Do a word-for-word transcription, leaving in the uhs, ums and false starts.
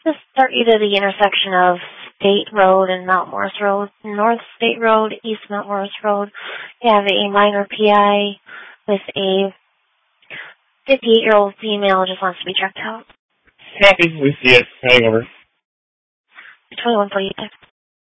Just start you to the intersection of State Road and Mount Morris Road. North State Road, East Mount Morris Road. You have a minor P I with a fifty-eight-year-old female just wants to be checked out. Happy. We see it. Heading over. twenty-one forty-five.